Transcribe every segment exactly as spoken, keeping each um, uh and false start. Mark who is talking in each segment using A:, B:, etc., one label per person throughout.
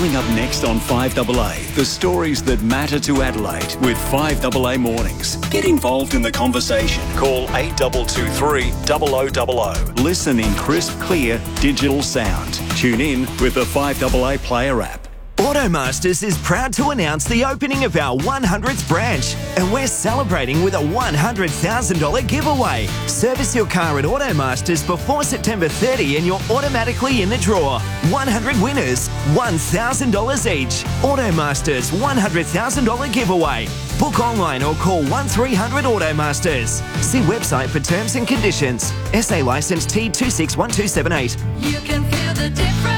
A: Coming up next on five A A, the stories that matter to Adelaide with five A A Mornings. Get involved in the conversation. Call eight two two three, zero zero zero zero. Listen in crisp, clear, digital sound. Tune in with the five A A Player app.
B: Automasters is proud to announce the opening of our one hundredth branch, and we're celebrating with a one hundred thousand dollars giveaway. Service your car at Automasters before September thirtieth and you're automatically in the draw. one hundred winners, one thousand dollars each. Automasters one hundred thousand dollars giveaway. Book online or call one three hundred Automasters. See website for terms and conditions. S A licence T two six one two seven eight.
C: You can feel the difference.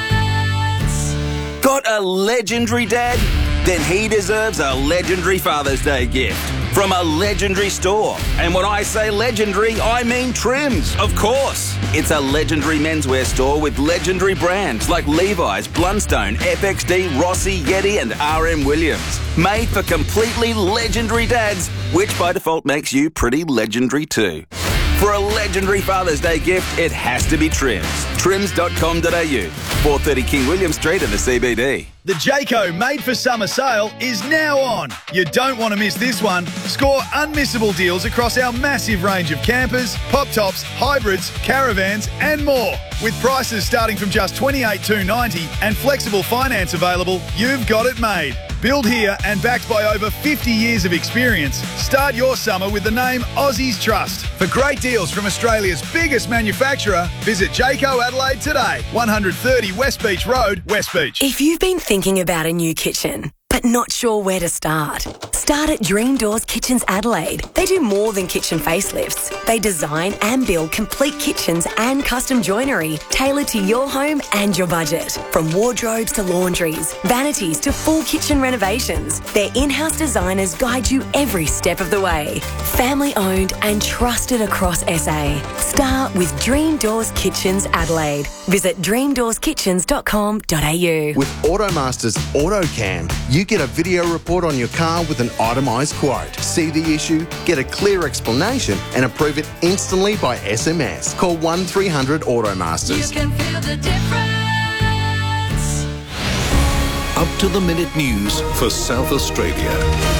D: Got a legendary dad? Then he deserves a legendary Father's Day gift from a legendary store. And when I say legendary, I mean Trims, of course. It's a legendary menswear store with legendary brands like Levi's, Blundstone, F X D, Rossi, Yeti and R M Williams. Made for completely legendary dads, which by default makes you pretty legendary too. For a legendary Father's Day gift, it has to be Trims. trims dot com dot a u, four thirty King William Street in the C B D.
E: The Jayco Made for Summer sale is now on. You don't want to miss this one. Score unmissable deals across our massive range of campers, pop-tops, hybrids, caravans and more. With prices starting from just twenty-eight thousand two hundred ninety dollars and flexible finance available, you've got it made. Built here and backed by over fifty years of experience, start your summer with the name Aussies Trust. For great deals from Australia's biggest manufacturer, visit Jayco Adelaide today, one thirty West Beach Road, West Beach.
F: If you've been thinking about a new kitchen, but not sure where to start, start at Dream Doors Kitchens Adelaide. They do more than kitchen facelifts. They design and build complete kitchens and custom joinery tailored to your home and your budget. From wardrobes to laundries, vanities to full kitchen renovations, their in-house designers guide you every step of the way. Family owned and trusted across S A. Start with Dream Doors Kitchens Adelaide. Visit dream doors kitchens dot com dot a u.
G: With Automasters AutoCam, you get a video report on your car with an itemised quote. See the issue, get a clear explanation and approve it instantly by S M S. Call one three hundred Automasters.
C: You can feel the difference.
A: Up to the minute news for South Australia.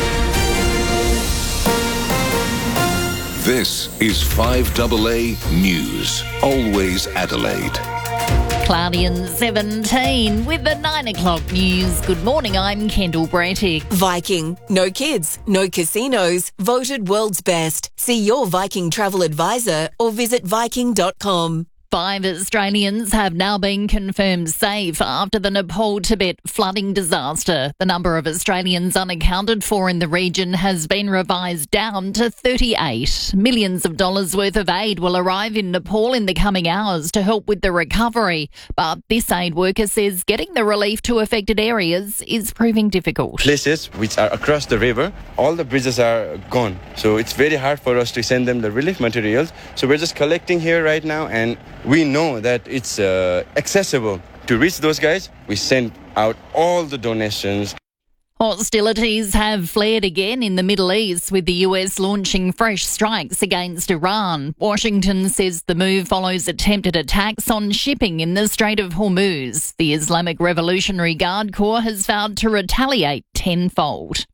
A: This is five A A News. Always Adelaide.
H: Cloudy and seventeen with the nine o'clock news. Good morning, I'm Kendall Brattick.
F: Viking. No kids, no casinos. Voted world's best. See your Viking travel advisor or visit viking dot com.
H: Five Australians have now been confirmed safe after the Nepal-Tibet flooding disaster. The number of Australians unaccounted for in the region has been revised down to thirty-eight. Millions of dollars worth of aid will arrive in Nepal in the coming hours to help with the recovery. But this aid worker says getting the relief to affected areas is proving difficult.
I: Places which are across the river, all the bridges are gone. So it's very hard for us to send them the relief materials. So we're just collecting here right now, and we know that it's uh, accessible to reach those guys. We send out all the donations.
H: Hostilities have flared again in the Middle East, with the U S launching fresh strikes against Iran. Washington says the move follows attempted attacks on shipping in the Strait of Hormuz. The Islamic Revolutionary Guard Corps has vowed to retaliate tenfold.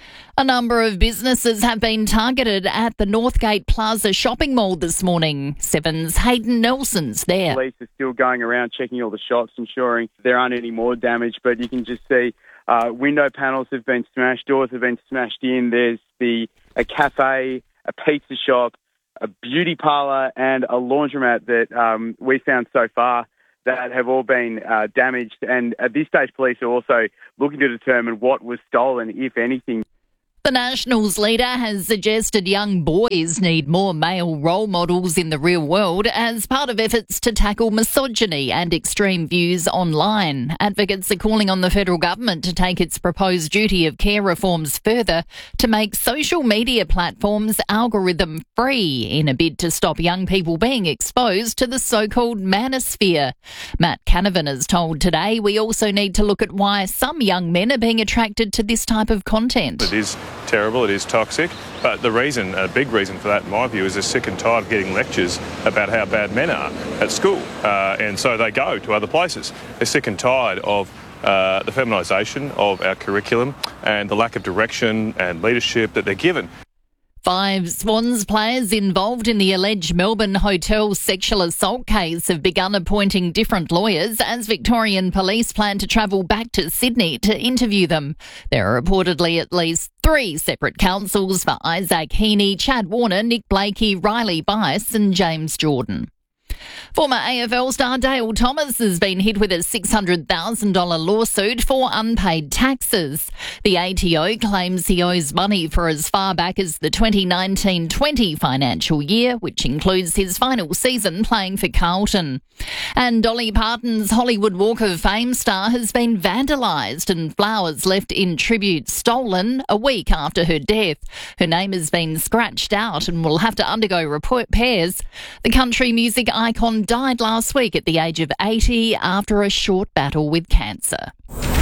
H: A number of businesses have been targeted at the Northgate Plaza shopping mall this morning. Seven's Hayden Nelson's there.
J: Police are still going around checking all the shops, ensuring there aren't any more damage, but you can just see uh, window panels have been smashed, doors have been smashed in. There's the a cafe, a pizza shop, a beauty parlour and a laundromat that um, we found so far that have all been uh, damaged. And at this stage, police are also looking to determine what was stolen, if anything.
H: The Nationals leader has suggested young boys need more male role models in the real world as part of efforts to tackle misogyny and extreme views online. Advocates are calling on the federal government to take its proposed duty of care reforms further to make social media platforms algorithm free in a bid to stop young people being exposed to the so-called manosphere. Matt Canavan has told Today we also need to look at why some young men are being attracted to this type of content.
K: It is terrible, it is toxic, but the reason, a big reason for that in my view, is they're sick and tired of getting lectures about how bad men are at school, uh, and so they go to other places. They're sick and tired of uh, the feminisation of our curriculum and the lack of direction and leadership that they're given.
H: Five Swans players involved in the alleged Melbourne hotel sexual assault case have begun appointing different lawyers as Victorian police plan to travel back to Sydney to interview them. There are reportedly at least three separate counsels for Isaac Heaney, Chad Warner, Nick Blakey, Riley Bice and James Jordan. Former A F L star Dale Thomas has been hit with a six hundred thousand dollars lawsuit for unpaid taxes. The A T O claims he owes money for as far back as the twenty nineteen twenty financial year, which includes his final season playing for Carlton. And Dolly Parton's Hollywood Walk of Fame star has been vandalised and flowers left in tribute stolen a week after her death. Her name has been scratched out and will have to undergo repairs. The country music icon died last week at the age of eighty after a short battle with cancer.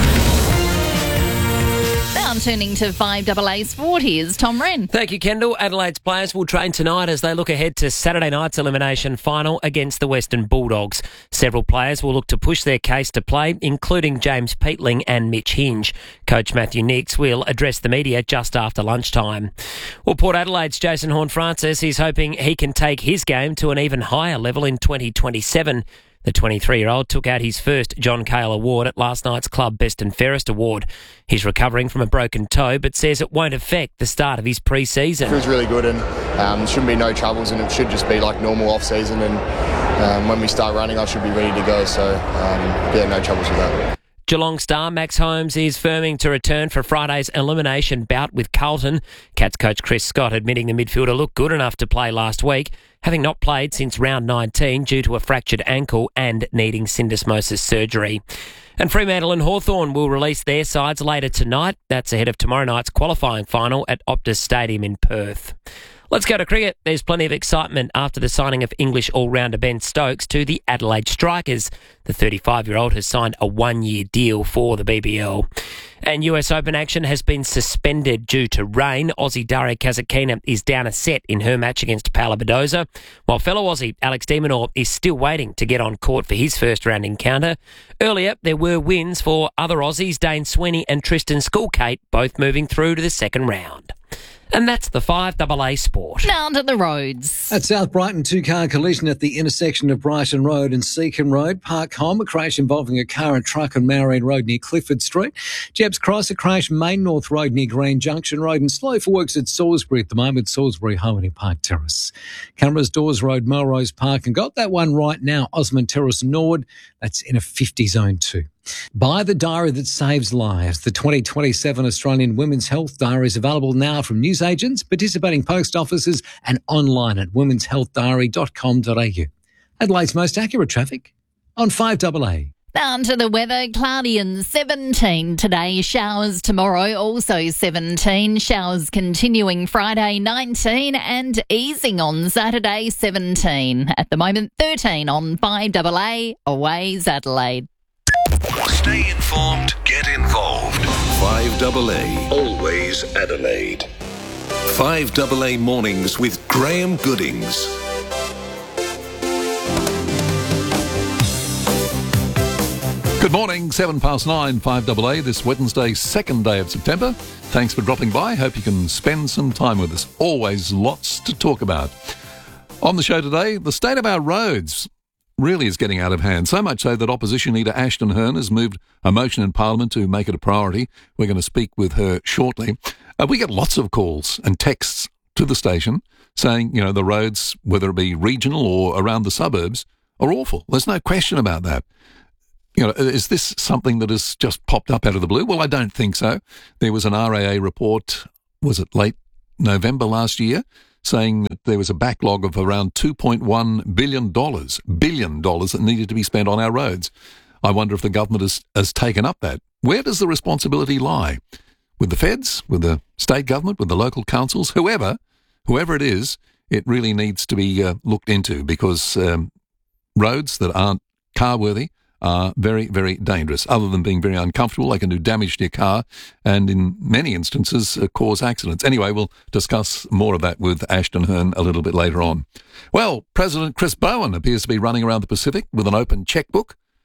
H: Now turning to five A A Sport, here's Tom Wren.
L: Thank you, Kendall. Adelaide's players will train tonight as they look ahead to Saturday night's elimination final against the Western Bulldogs. Several players will look to push their case to play, including James Peatling and Mitch Hinge. Coach Matthew Nix will address the media just after lunchtime. Well, Port Adelaide's Jason Horne-Francis is hoping he can take his game to an even higher level in twenty twenty-seven. The twenty-three-year-old took out his first John Cale Award at last night's Club Best and Fairest Award. He's recovering from a broken toe, but says it won't affect the start of his pre-season.
M: It feels really good and um, shouldn't be no troubles, and it should just be like normal off-season, and um, when we start running I should be ready to go, so um, yeah, no troubles with that.
L: Geelong star Max Holmes is firming to return for Friday's elimination bout with Carlton. Cats coach Chris Scott admitting the midfielder looked good enough to play last week, having not played since round nineteen due to a fractured ankle and needing syndesmosis surgery. And Fremantle and Hawthorn will release their sides later tonight. That's ahead of tomorrow night's qualifying final at Optus Stadium in Perth. Let's go to cricket. There's plenty of excitement after the signing of English all-rounder Ben Stokes to the Adelaide Strikers. The thirty-five-year-old has signed a one-year deal for the B B L. And U S Open action has been suspended due to rain. Aussie Daria Kasatkina is down a set in her match against Paula Badoza, while fellow Aussie Alex de Minaur is still waiting to get on court for his first-round encounter. Earlier, there were wins for other Aussies, Dane Sweeney and Tristan Skulkate, both moving through to the second round. And that's the five A A Sport.
H: Now to the roads.
N: At South Brighton, two-car collision at the intersection of Brighton Road and Seacombe Road. Park Holm, a crash involving a car and truck on Maureen Road near Clifford Street. Jebbs Cross, a crash Main North Road near Green Junction Road. And slow for works at Salisbury at the moment, Salisbury Harmony Park Terrace. Cameras Doors Road, Melrose Park. And got that one right now, Osmond Terrace Norwood. That's in a fifty zone too. Buy the diary that saves lives. The twenty twenty-seven Australian Women's Health Diary is available now from newsagents, participating post offices and online at womens health diary dot com dot a u. Adelaide's most accurate traffic on five A A.
H: Down to the weather, cloudy and seventeen today, showers tomorrow, also seventeen, showers continuing Friday, nineteen, and easing on Saturday, seventeen. At the moment, thirteen on five A A, Aways Adelaide.
O: Stay informed, get involved. five A A, always Adelaide. five A A Mornings with Graham Goodings.
P: Good morning, seven past nine, five A A, this Wednesday, second day of September. Thanks for dropping by. Hope you can spend some time with us. Always lots to talk about. On the show today, the state of our roads really is getting out of hand, so much so that opposition leader Ashton Hearn has moved a motion in Parliament to make it a priority. We're going to speak with her shortly. Uh, we get lots of calls and texts to the station saying, you know, the roads, whether it be regional or around the suburbs, are awful. There's no question about that. You know, is this something that has just popped up out of the blue? Well, I don't think so. There was an R A A report, was it late November last year, saying that there was a backlog of around two point one billion dollars, billion dollars that needed to be spent on our roads. I wonder if the government has, has taken up that. Where does the responsibility lie? With the feds, with the state government, with the local councils, whoever, whoever it is, it really needs to be uh, looked into, because um, roads that aren't car-worthy are very, very dangerous. Other than being very uncomfortable, they can do damage to your car and in many instances uh, cause accidents. Anyway, we'll discuss more of that with Ashton Hearn a little bit later on. Well, President Chris Bowen appears to be running around the Pacific with an open checkbook.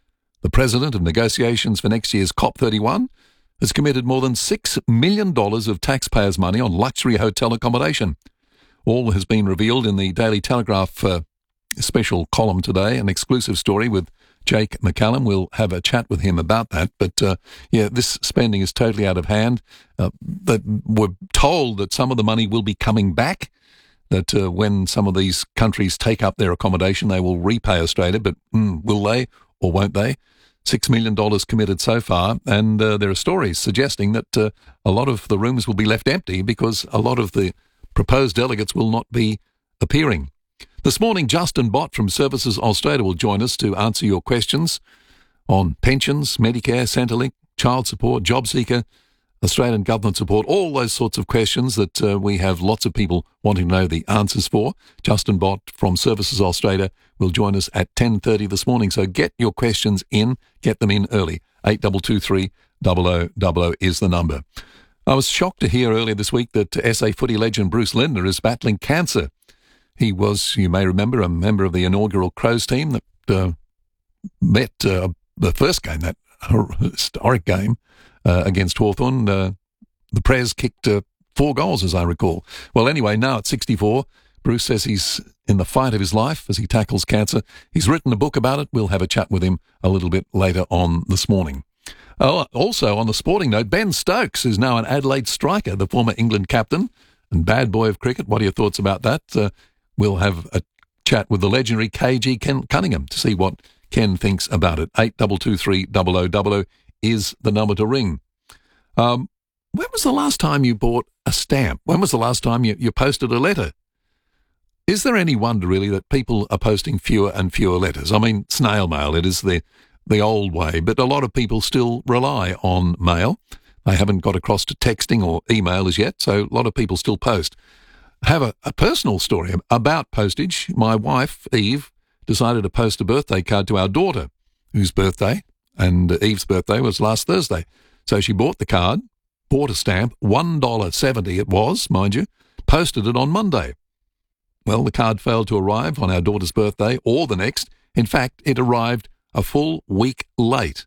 P: The president of negotiations for next year's COP thirty-one has committed more than six million dollars of taxpayers' money on luxury hotel accommodation. All has been revealed in the Daily Telegraph uh, special column today, an exclusive story with Jake McCallum. We'll have a chat with him about that. But, uh, yeah, this spending is totally out of hand. Uh, that we're told that some of the money will be coming back, that uh, when some of these countries take up their accommodation, they will repay Australia. But mm, will they or won't they? Six million dollars committed so far, and uh, there are stories suggesting that uh, a lot of the rooms will be left empty because a lot of the proposed delegates will not be appearing. This morning, Justin Bott from Services Australia will join us to answer your questions on pensions, Medicare, Centrelink, child support, job seeker, Australian government support, all those sorts of questions that uh, we have lots of people wanting to know the answers for. Justin Bott from Services Australia will join us at ten thirty this morning. So get your questions in, get them in early. eight two two three, zero zero zero zero is the number. I was shocked to hear earlier this week that S A footy legend Bruce Lindner is battling cancer. He was, you may remember, a member of the inaugural Crows team that uh, met uh, the first game, that historic game uh, against Hawthorn. Uh, the Prez kicked uh, four goals, as I recall. Well, anyway, now at sixty-four, Bruce says he's in the fight of his life as he tackles cancer. He's written a book about it. We'll have a chat with him a little bit later on this morning. Oh, also, on the sporting note, Ben Stokes is now an Adelaide striker, the former England captain and bad boy of cricket. What are your thoughts about that? Uh, we'll have a chat with the legendary K G Ken Cunningham to see what Ken thinks about it. eight two two three, zero zero zero zero is the number to ring. Um, when was the last time you bought a stamp? When was the last time you, you posted a letter? Is there any wonder, really, that people are posting fewer and fewer letters? I mean, snail mail, it is the the old way, but a lot of people still rely on mail. They haven't got across to texting or email as yet, so a lot of people still post. I have a, a personal story about postage. My wife, Eve, decided to post a birthday card to our daughter, whose birthday, and Eve's birthday, was last Thursday. So she bought the card, bought a stamp, one dollar seventy it was, mind you, posted it on Monday. Well, the card failed to arrive on our daughter's birthday or the next. In fact, it arrived a full week late.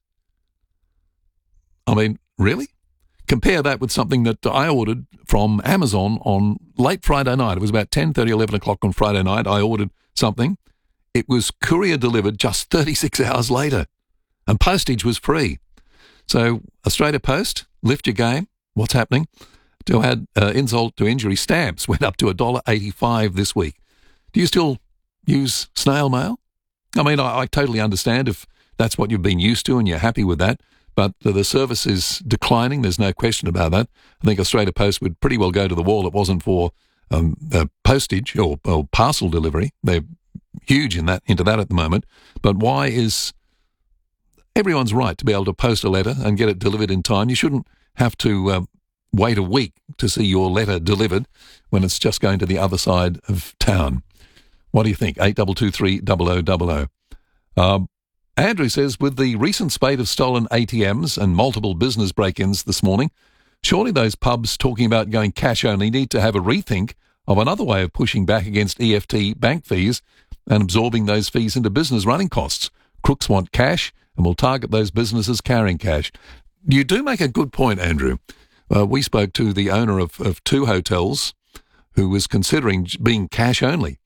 P: I mean, really? Compare that with something that I ordered from Amazon on late Friday night. It was about ten thirty, eleven o'clock on Friday night. I ordered something. It was courier delivered just thirty-six hours later, and postage was free. So, Australia Post, lift your game. What's happening? To add uh, insult to injury, stamps went up to one dollar eighty-five this week. Do you still use snail mail? I mean, I, I totally understand if that's what you've been used to and you're happy with that, but the, the service is declining. There's no question about that. I think Australia Post would pretty well go to the wall. It wasn't for um, uh, postage or, or parcel delivery. They're huge in that into that at the moment. But why is everyone's right to be able to post a letter and get it delivered in time? You shouldn't have to um, wait a week to see your letter delivered when it's just going to the other side of town. What do you think? eight two two three, zero zero zero zero. Um, Andrew says, with the recent spate of stolen A T Ms and multiple business break-ins this morning, surely those pubs talking about going cash only need to have a rethink of another way of pushing back against E F T bank fees and absorbing those fees into business running costs. Crooks want cash and will target those businesses carrying cash. You do make a good point, Andrew. Uh, we spoke to the owner of, of two hotels who was considering being cash only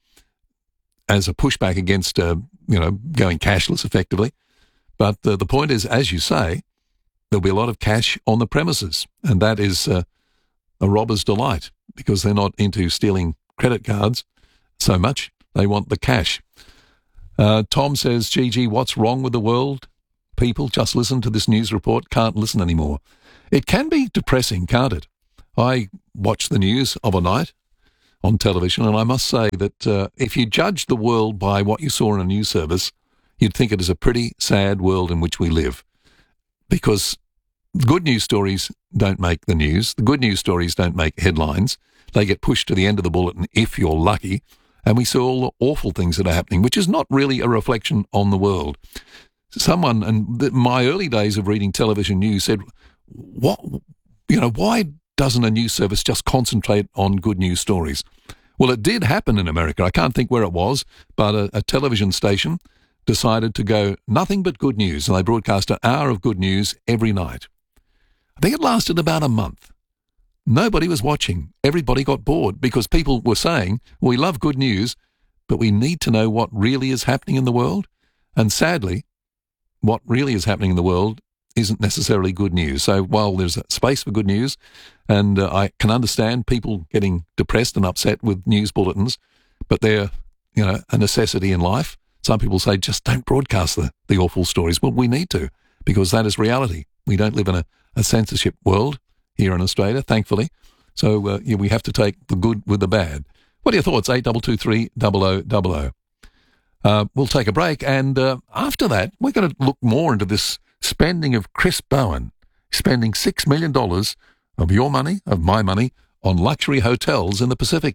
P: as a pushback against, uh, you know, going cashless effectively. But uh, the point is, as you say, there'll be a lot of cash on the premises, and that is uh, a robber's delight because they're not into stealing credit cards so much. They want the cash. Uh, Tom says, Gigi, what's wrong with the world? People just listen to this news report, can't listen anymore. It can be depressing, can't it? I watch the news of a night on television, and I must say that uh, if you judge the world by what you saw in a news service, you'd think it is a pretty sad world in which we live. Because good news stories don't make the news. The good news stories don't make headlines. They get pushed to the end of the bulletin if you're lucky. And we see all the awful things that are happening, which is not really a reflection on the world. Someone in my early days of reading television news said, "What, you know, why doesn't a news service just concentrate on good news stories?" Well, it did happen in America. I can't think where it was, but a, a television station decided to go nothing but good news, and they broadcast an hour of good news every night. I think it lasted about a month. Nobody was watching. Everybody got bored because people were saying, we love good news, but we need to know what really is happening in the world. And sadly, what really is happening in the world isn't necessarily good news. So while there's a space for good news, and uh, I can understand people getting depressed and upset with news bulletins, but they're, you know, a necessity in life. Some people say, just don't broadcast the, the awful stories. Well, we need to, because that is reality. We don't live in a, a censorship world here in Australia, thankfully. So uh, yeah, we have to take the good with the bad. What are your thoughts? eight two two three, double oh double oh. Uh, we'll take a break, and uh, after that, we're going to look more into this spending of Chris Bowen, spending six million dollars of your money, of my money, on luxury hotels in the Pacific.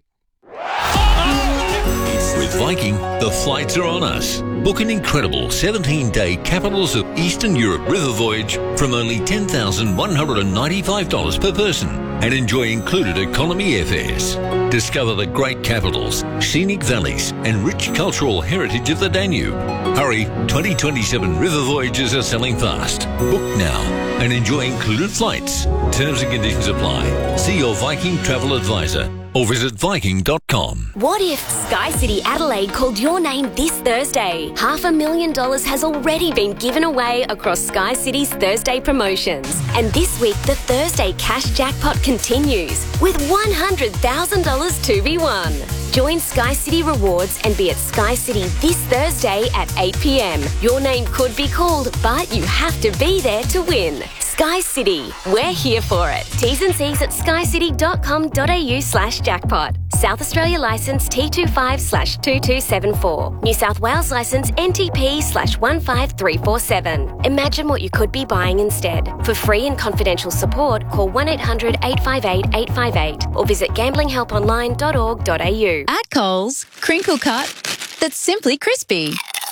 O: With Viking, the flights are on us. Book an incredible seventeen-day Capitals of Eastern Europe river voyage from only ten thousand one hundred ninety-five dollars per person and enjoy included economy airfares. Discover the great capitals, scenic valleys and rich cultural heritage of the Danube. Hurry, twenty twenty-seven river voyages are selling fast. Book now and enjoy included flights. Terms and conditions apply. See your Viking travel advisor or visit viking dot com.
Q: What if Sky City Adelaide called your name this Thursday? Half a million dollars has already been given away across Sky City's Thursday promotions. And this week, the Thursday cash jackpot continues with one hundred thousand dollars to be won. Join Sky City Rewards and be at Sky City this Thursday at eight p m. Your name could be called, but you have to be there to win. Sky City, we're here for it. T's and C's at skycity dot com dot a u slash jackpot. South Australia licence T twenty-five slash two two seven four. New South Wales licence N T P slash one five three four seven. Imagine what you could be buying instead. For free and confidential support, call one eight hundred eight five eight eight five eight or visit gambling help online dot org dot a u.
R: At Coles, crinkle cut that's simply crispy.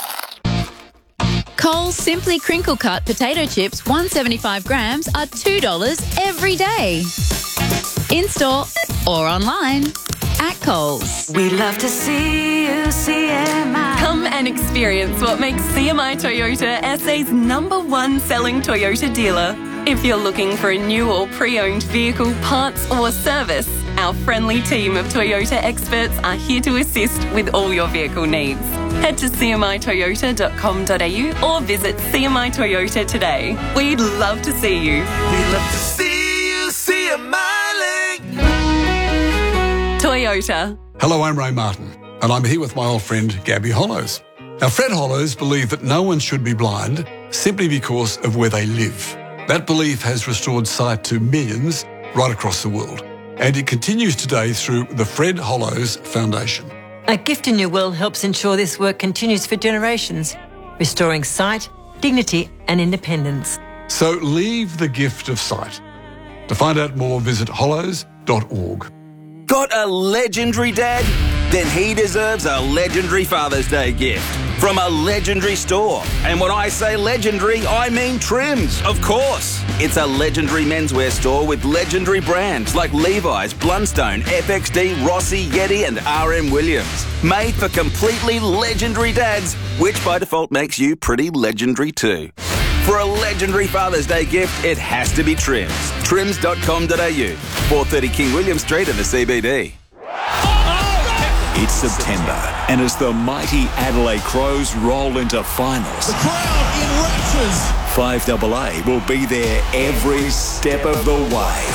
R: Coles Simply Crinkle Cut potato chips, one hundred seventy-five grams, are two dollars every day. In-store or online at Coles.
C: We love to see you, C M I.
S: Come and experience what makes C M I Toyota S A's number one selling Toyota dealer. If you're looking for a new or pre-owned vehicle, parts or service, our friendly team of Toyota experts are here to assist with all your vehicle needs. Head to c m i toyota dot com dot a u or visit C M I Toyota today. We'd love to see you. We'd love to see you, C M I Link. Toyota.
T: Hello, I'm Ray Martin, and I'm here with my old friend Gabby Hollows. Now, Fred Hollows believed that no one should be blind simply because of where they live. That belief has restored sight to millions right across the world, and it continues today through the Fred Hollows Foundation.
U: A Gift in Your Will helps ensure this work continues for generations, restoring sight, dignity and independence.
T: So leave the gift of sight. To find out more, visit hollows dot org.
D: Got a legendary dad? Then he deserves a legendary Father's Day gift from a legendary store. And when I say legendary, I mean Trims, of course. It's a legendary menswear store with legendary brands like Levi's, Blundstone, F X D, Rossi, Yeti and R M Williams. Made for completely legendary dads, which by default makes you pretty legendary too. For a legendary Father's Day gift, it has to be Trims. trims dot com dot a u, four thirty King William Street in the C B D.
A: It's September, and as the mighty Adelaide Crows roll into finals, the crowd in raptures. five double A will be there every step of the way.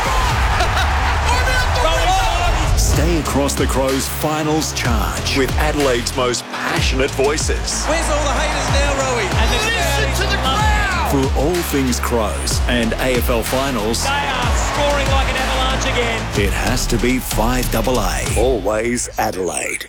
A: Stay across the Crows' finals charge with Adelaide's most passionate voices.
V: Where's all the haters now, Rowie? And listen to the crowd!
A: For all things Crows and A F L finals,
V: They are scoring like an avalanche again.
A: it has to be five double A. Always Adelaide.